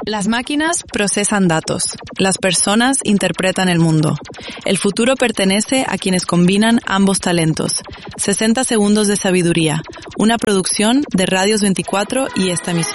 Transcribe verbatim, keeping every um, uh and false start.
Las máquinas procesan datos. Las personas interpretan el mundo. El futuro pertenece a quienes combinan ambos talentos. sesenta segundos de sabiduría. Una producción de Radios veinticuatro y esta emisora.